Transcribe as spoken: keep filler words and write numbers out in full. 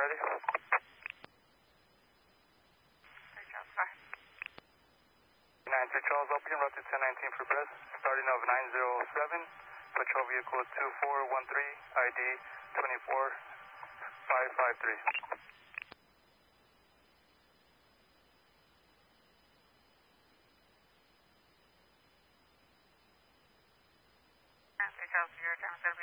ready? nine three Charles, open route to ten nineteen for press, starting of nine zero seven, patrol vehicle two four one three, I D two four five five three. nine three Charles, zero,